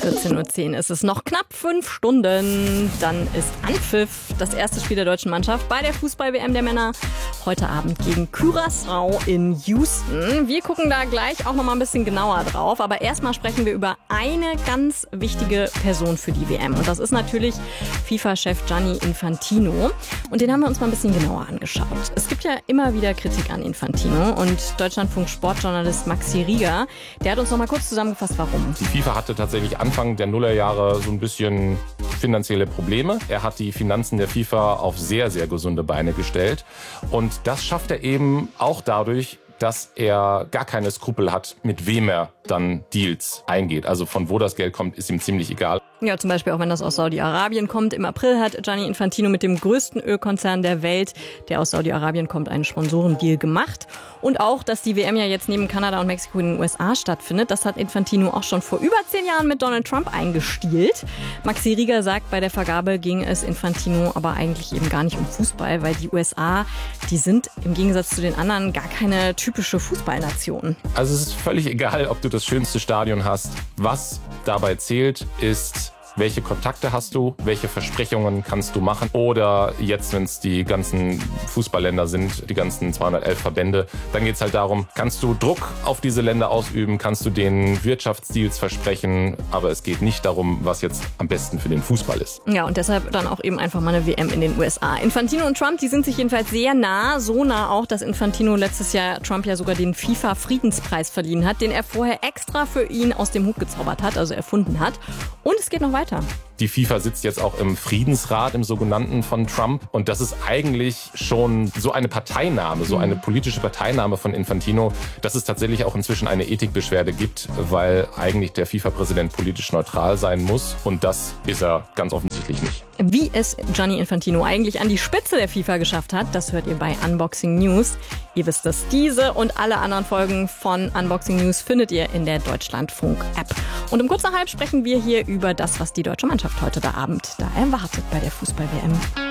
14:10 Uhr ist es. Noch knapp 5 Stunden. Dann ist Anpfiff, das erste Spiel der deutschen Mannschaft bei der Fußball-WM der Männer. Heute Abend gegen Curaçao in Houston. Wir gucken da gleich auch noch mal ein bisschen genauer drauf. Aber erstmal sprechen wir über eine ganz wichtige Person für die WM. Und das ist natürlich FIFA-Chef Gianni Infantino. Und den haben wir uns mal ein bisschen genauer angeschaut. Es gibt ja immer wieder Kritik an Infantino. Und Deutschlandfunk-Sportjournalist Maxi Rieger, der hat uns noch mal kurz zusammengefasst, warum. Die FIFA hatte tatsächlich Anfang der Nullerjahre so ein bisschen finanzielle Probleme. Er hat die Finanzen der FIFA auf sehr, sehr gesunde Beine gestellt. Und das schafft er eben auch dadurch, dass er gar keine Skrupel hat, mit wem er dann Deals eingeht. Also von wo das Geld kommt, ist ihm ziemlich egal. Ja, zum Beispiel auch wenn das aus Saudi-Arabien kommt. Im April hat Gianni Infantino mit dem größten Ölkonzern der Welt, der aus Saudi-Arabien kommt, einen Sponsorendeal gemacht. Und auch, dass die WM ja jetzt neben Kanada und Mexiko in den USA stattfindet, das hat Infantino auch schon vor über 10 Jahren mit Donald Trump eingestielt. Maxi Rieger sagt, bei der Vergabe ging es Infantino aber eigentlich eben gar nicht um Fußball, weil die USA, die sind im Gegensatz zu den anderen gar keine typische Fußballnation. Also es ist völlig egal, ob du das schönste Stadion hast. Was dabei zählt, ist, welche Kontakte hast du, welche Versprechungen kannst du machen. Oder jetzt, wenn es die ganzen Fußballländer sind, die ganzen 211 Verbände, dann geht es halt darum, kannst du Druck auf diese Länder ausüben, kannst du denen Wirtschaftsdeals versprechen, aber es geht nicht darum, was jetzt am besten für den Fußball ist. Ja, und deshalb dann auch eben einfach mal eine WM in den USA. Infantino und Trump, die sind sich jedenfalls sehr nah, so nah auch, dass Infantino letztes Jahr Trump ja sogar den FIFA-Friedenspreis verliehen hat, den er vorher extra für ihn aus dem Hut gezaubert hat, also erfunden hat. Und es geht noch weiter. Die FIFA sitzt jetzt auch im Friedensrat, im sogenannten von Trump. Und das ist eigentlich schon so eine Parteinahme, so eine politische Parteinahme von Infantino, dass es tatsächlich auch inzwischen eine Ethikbeschwerde gibt, weil eigentlich der FIFA-Präsident politisch neutral sein muss. Und das ist er ganz offensichtlich nicht. Wie es Gianni Infantino eigentlich an die Spitze der FIFA geschafft hat, das hört ihr bei Unboxing News. Ihr wisst es, diese und alle anderen Folgen von Unboxing News findet ihr in der Deutschlandfunk-App. Und um kurz nach halb sprechen wir hier über das, was die deutsche Mannschaft heute Abend da erwartet bei der Fußball-WM.